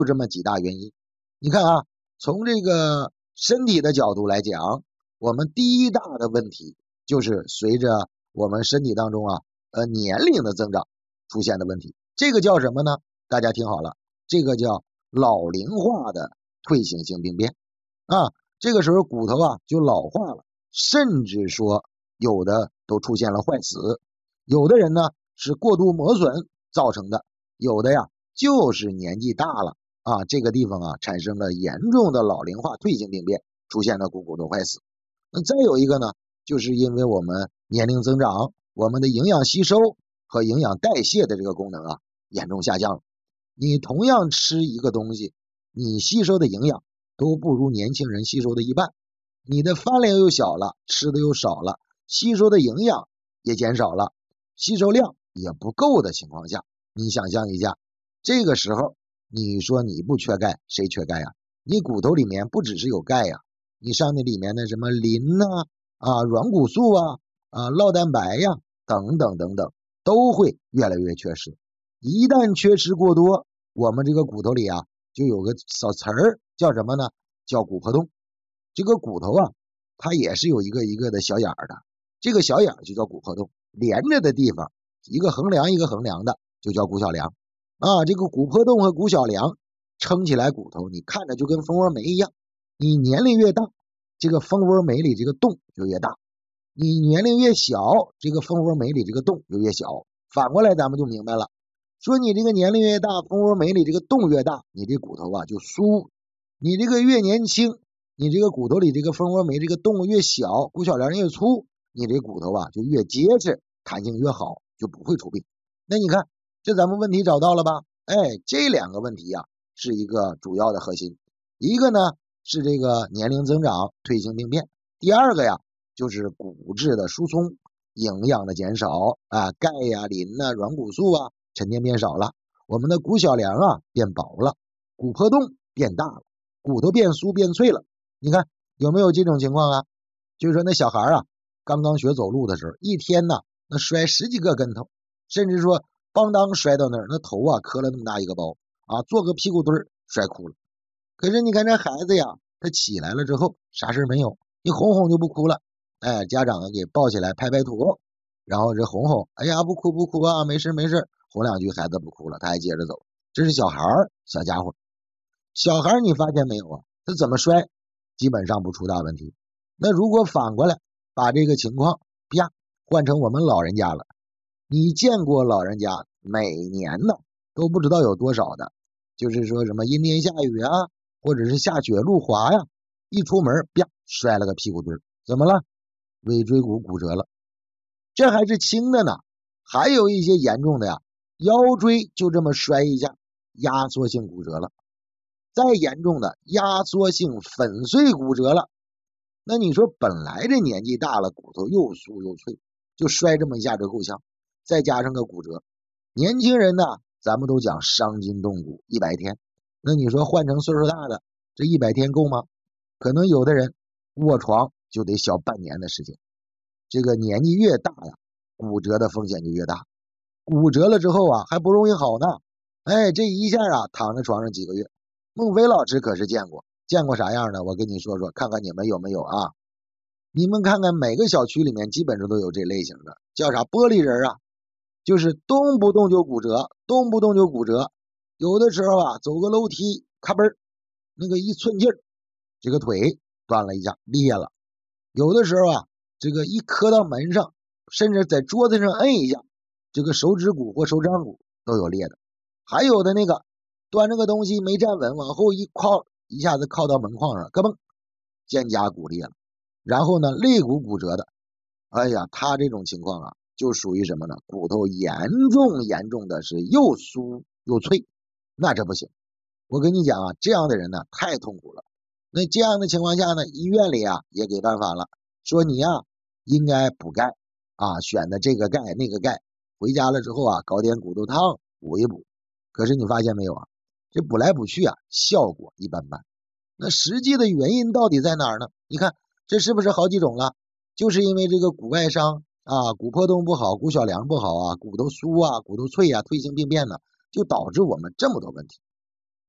就这么几大原因。你看啊，从这个身体的角度来讲，我们第一大的问题就是随着我们身体当中啊年龄的增长出现的问题。这个叫什么呢？大家听好了，这个叫老龄化的退行性病变啊。这个时候骨头啊就老化了，甚至说有的都出现了坏死，有的人呢是过度磨损造成的，有的呀就是年纪大了啊，这个地方啊产生了严重的老龄化退行病变，出现了骨头坏死。那再有一个呢，就是因为我们年龄增长，我们的营养吸收和营养代谢的这个功能啊严重下降了。你同样吃一个东西，你吸收的营养都不如年轻人吸收的一半，你的饭量又小了，吃的又少了，吸收的营养也减少了，吸收量也不够的情况下，你想象一下，这个时候你说你不缺钙，谁缺钙呀？你骨头里面不只是有钙呀，你上那里面的什么磷呐软骨素酪蛋白呀等等等等都会越来越缺失。一旦缺失过多，我们这个骨头里啊就有个小词儿叫什么呢？叫骨破洞。这个骨头啊它也是有一个一个的小眼儿的，这个小眼儿就叫骨破洞，连着的地方一个横梁一个横梁的就叫骨小梁啊。这个骨破洞和骨小梁撑起来骨头，你看着就跟蜂窝煤一样，你年龄越大，这个蜂窝煤里这个洞就越大，你年龄越小，这个蜂窝煤里这个洞就越小。反过来咱们就明白了，说你这个年龄越大，蜂窝煤里这个洞越大，你这骨头啊就酥；你这个越年轻，你这个骨头里这个蜂窝煤这个洞越小，骨小梁越粗，你这骨头啊就越结实，弹性越好，就不会出病。那你看，这咱们问题找到了吧？这两个问题呀是一个主要的核心。一个呢是这个年龄增长退行病变，第二个呀就是骨质的疏松，营养的减少钙呀磷软骨素沉淀变少了，我们的骨小梁变薄了，骨破洞变大了，骨头变酥变脆了。你看有没有这种情况啊？就是说那小孩刚刚学走路的时候，一天呢那摔10几个跟头，甚至说邦当摔到那儿，那头磕了那么大一个包做个屁股墩摔哭了。可是你看这孩子呀，他起来了之后啥事没有，一哄哄就不哭了。家长给抱起来拍拍土，然后这哄哄，哎呀不哭不哭没事没事，哄两句孩子不哭了，他还接着走。这是小孩小家伙。小孩你发现没有他怎么摔基本上不出大问题。那如果反过来把这个情况啪换成我们老人家了，你见过老人家每年呢都不知道有多少的，就是说什么阴天下雨或者是下雪路滑一出门啪摔了个屁股墩，怎么了？尾椎骨骨折了。这还是轻的呢，还有一些严重的腰椎就这么摔一下，压缩性骨折了。再严重的压缩性粉碎骨折了。那你说本来这年纪大了，骨头又酥又脆，就摔这么一下就够呛，再加上个骨折。年轻人呢咱们都讲伤筋动骨100天，那你说换成岁数大的，这100天够吗？可能有的人卧床就得小半年的时间。这个年纪越大骨折的风险就越大，骨折了之后还不容易好呢。这一下躺在床上几个月。孟非老师可是见过啥样的？我跟你说说，看看你们有没有你们看看每个小区里面基本上都有这类型的，叫啥玻璃人就是动不动就骨折，动不动就骨折。有的时候走个楼梯咔嘣那个一寸劲儿，这个腿断了一下裂了。有的时候这个一磕到门上，甚至在桌子上摁一下，这个手指骨或手掌骨都有裂的。还有的那个端这个东西没站稳，往后一靠，一下子靠到门框上，咯嘣，肩胛骨裂了。然后呢肋骨骨折的，他这种情况就属于什么呢？骨头严重的是又酥又脆，那这不行。我跟你讲这样的人呢太痛苦了。那这样的情况下呢，医院里也给办法了，说你应该补钙选的这个钙那个钙，回家了之后搞点骨头汤补一补。可是你发现没有这补来补去效果一般般。那实际的原因到底在哪儿呢？你看这是不是好几种了？就是因为这个骨外伤骨破洞不好，骨小梁不好骨头酥骨头脆退行病变呢，就导致我们这么多问题。